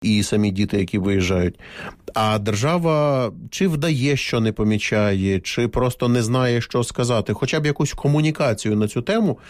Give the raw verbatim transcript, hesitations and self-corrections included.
і самі діти, які виїжджають. А держава чи вдає, що не помічає, чи просто не знає, що сказати. Хоча б якусь комунікацію на цю тему